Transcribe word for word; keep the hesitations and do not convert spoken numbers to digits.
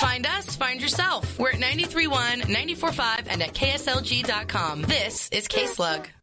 Find us, find yourself. We're at ninety-three point one, ninety-four point five, and at K S L G dot com. This is K-Slug.